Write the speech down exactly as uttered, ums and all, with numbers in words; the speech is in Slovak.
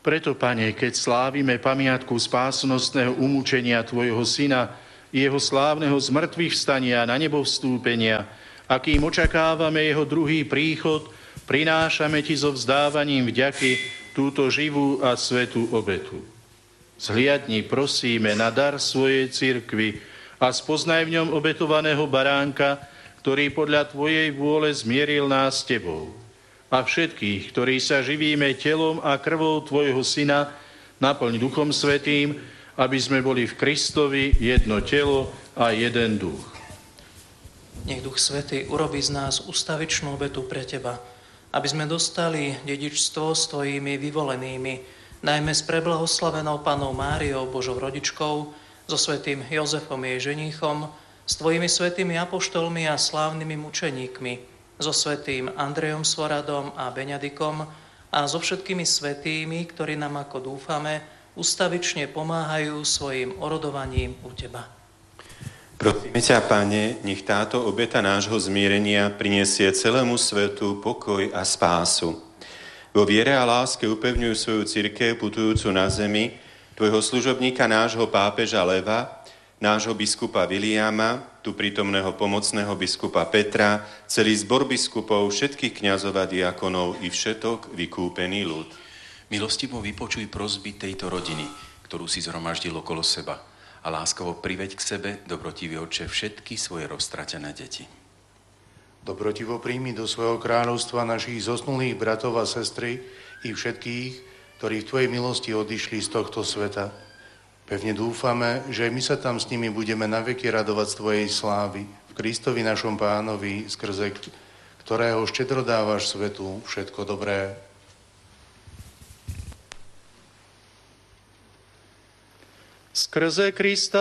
Preto, Pane, keď slávime pamiatku spásnostného umúčenia Tvojho Syna i jeho slávneho zmrtvých vstania na nebo vstúpenia, akým očakávame jeho druhý príchod, prinášame Ti so vzdávaním vďaky túto živú a svätú obetu. Zhliadni, prosíme, na dar svojej cirkvi a spoznaj v ňom obetovaného baránka, ktorý podľa Tvojej vôle zmieril nás s Tebou. A všetkých, ktorí sa živíme telom a krvou Tvojho Syna, naplň Duchom Svätým, aby sme boli v Kristovi jedno telo a jeden duch. Nech Duch Svätý urobí z nás ustavičnú obetu pre Teba, aby sme dostali dedičstvo s Tvojimi vyvolenými, najmä s preblahoslavenou Pannou Máriou, Božou rodičkou, so svätým Jozefom jej ženíchom, s Tvojimi svätými apoštolmi a slávnymi mučeníkmi, so svätým Andrejom Svoradom a Beňadikom a so všetkými svätými, ktorí nám, ako dúfame, ustavične pomáhajú svojim orodovaním u Teba. Prosíme ťa, Pane, nech táto obeta nášho zmierenia prinesie celému svetu pokoj a spásu. Vo viere a láske upevňujú svoju cirkev putujúcu na zemi, Tvojho služobníka, nášho pápeža Leva, nášho biskupa Viliama, tu prítomného pomocného biskupa Petra, celý zbor biskupov, všetkých kňazov a diakonov i všetok vykúpený ľud. Milostivo vypočuj prosby tejto rodiny, ktorú si zhromaždil okolo seba, a láskavo priveď k sebe, dobrotivý Otče, všetky svoje roztratené deti. Dobrotivo príjmi do svojho kráľovstva našich zosnulých bratov a sestry i všetkých, ktorí v Tvojej milosti odišli z tohto sveta. Pevne dúfame, že my sa tam s nimi budeme naveky radovať z Tvojej slávy, v Kristovi našom Pánovi, skrze ktorého štedro dávaš svetu všetko dobré. Skrze Krista